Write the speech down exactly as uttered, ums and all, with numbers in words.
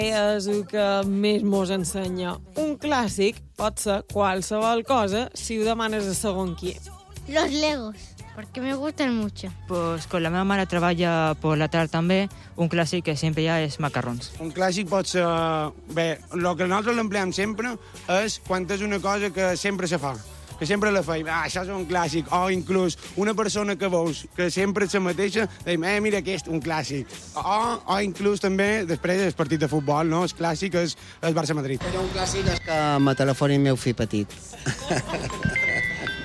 És el que més mos ensenya. Un clàssic pot ser qualsevol cosa si ho demanes a segon qui. Los Legos, porque me gustan mucho. Pues con la meva mare treballa per la tarda també, un clàssic que sempre hi ha és macarrons. Un clàssic pot ser... Bé, el que nosaltres l'empleem sempre és quan és una cosa que sempre se fa, que sempre la feim. Ah, això és un clàssic. O inclús una persona que veus que sempre és la mateixa, dèiem, eh, mira aquest, un clàssic. O, o inclús també, després, el partit de futbol, no? El clàssic és el Barça-Madrid. Però un clàssic és que me telefoni el meu fill petit.